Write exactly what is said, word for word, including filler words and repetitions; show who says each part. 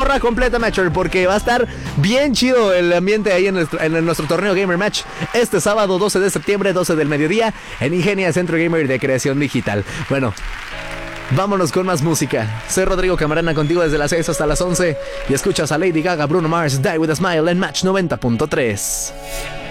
Speaker 1: porra completa, Matcher, porque va a estar bien chido el ambiente ahí en nuestro, en nuestro torneo Gamer Match este sábado doce de septiembre, doce del mediodía, en Ingenia Centro Gamer de Creación Digital. Bueno, vámonos con más música. Soy Rodrigo Camarena, contigo desde las seis hasta las once, y escuchas a Lady Gaga, Bruno Mars, Die With A Smile en Match noventa punto tres.